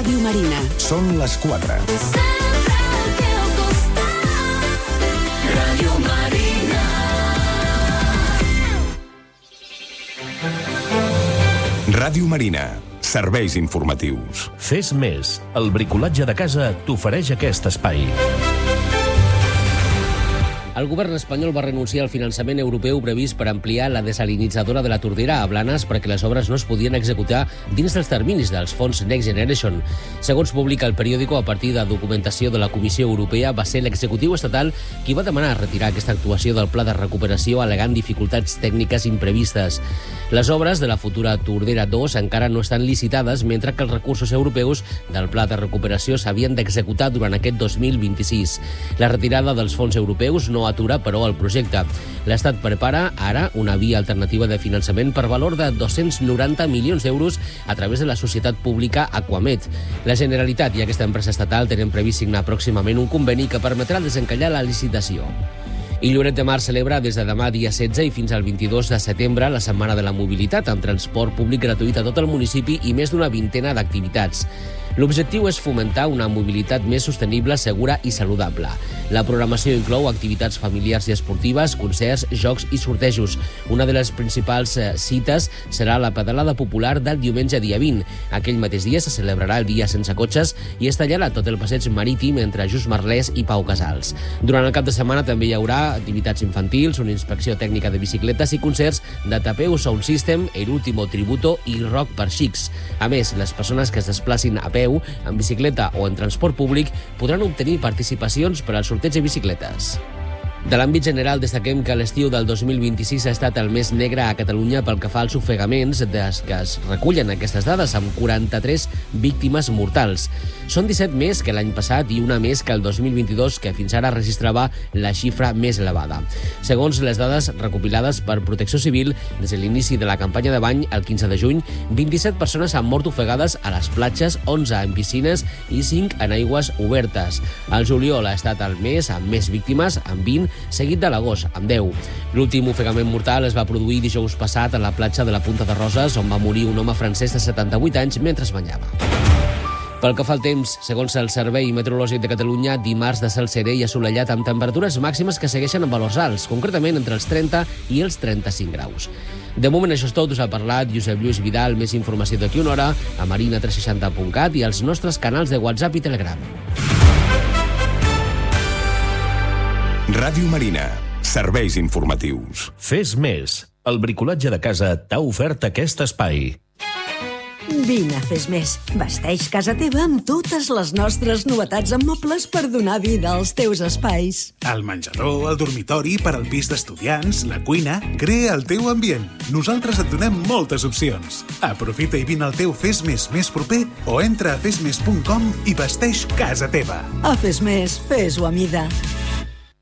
Ràdio Marina. Són les 4. Ràdio Marina. Ràdio Marina. Serveis informatius. Fes més. El bricolatge de casa t'ofereix aquest espai. El govern espanyol va renunciar al finançament europeu previst per ampliar la desalinitzadora de la Tordera a Blanes perquè les obres no es podien executar dins dels terminis dels fons Next Generation. Segons publica el periòdico, a partir de documentació de la Comissió Europea, va ser l'executiu estatal qui va demanar retirar aquesta actuació del pla de recuperació al·legant dificultats tècniques imprevistes. Les obres de la futura Tordera 2 encara no estan licitades, mentre que els recursos europeus del pla de recuperació s'havien d'executar durant aquest 2026. La retirada dels fons europeus no atura, però, el projecte. L'Estat prepara ara una via alternativa de finançament per valor de 290 milions d'euros a través de la societat pública Aquamed. La Generalitat i aquesta empresa estatal tenen previst signar pròximament un conveni que permetrà desencallar la licitació. I Lloret de Mar celebra des de demà dia 16 i fins al 22 de setembre la Setmana de la Mobilitat, amb transport públic gratuït a tot el municipi i més d'una vintena d'activitats. L'objectiu és fomentar una mobilitat més sostenible, segura i saludable. La programació inclou activitats familiars i esportives, concerts, jocs i sortejos. Una de les principals cites serà la pedalada popular del diumenge dia 20. Aquell mateix dia se celebrarà el dia sense cotxes i es tallarà tot el passeig marítim entre Just Merlès i Pau Casals. Durant el cap de setmana també hi haurà activitats infantils, una inspecció tècnica de bicicletes i concerts de Tapeu Sound System, El Último Tributo i Rock per Xics. A més, les persones que es desplacin a peu, en bicicleta o en transport públic podran obtenir participacions per al sorteig de bicicletes. De l'àmbit general, destaquem que l'estiu del 2026 ha estat el més negre a Catalunya pel que fa als ofegaments des que es recullen aquestes dades, amb 43 víctimes mortals. Són 17 més que l'any passat i una més que el 2022, que fins ara registrava la xifra més elevada. Segons les dades recopilades per Protecció Civil, des de l'inici de la campanya de bany, el 15 de juny, 27 persones han mort ofegades a les platges, 11 en piscines i 5 en aigües obertes. El juliol ha estat el mes amb més víctimes, amb 20, seguit de l'agost, amb 10. L'últim ofegament mortal es va produir dijous passat a la platja de la Punta de Roses, on va morir un home francès de 78 anys mentre es banyava. Pel que fa al temps, segons el Servei Meteorològic de Catalunya, dimarts de cel serè i assolellat amb temperatures màximes que segueixen amb valors alts, concretament entre els 30 i els 35 graus. De moment això és tot, us ha parlat Josep Lluís Vidal. Més informació d'aquí una hora a marina360.cat i als nostres canals de WhatsApp i Telegram. Ràdio Marina. Serveis informatius. Fes més. El bricolatge de casa t'ha ofert aquest espai. Vine a Fes Més. Vesteix casa teva amb totes les nostres novetats en mobles per donar vida als teus espais. El menjador, el dormitori, per al pis d'estudiants, la cuina... Crea el teu ambient. Nosaltres et donem moltes opcions. Aprofita i vine al teu Fes Més més proper o entra a fesmes.com i vesteix casa teva. A Fes Més, fes-ho a mida.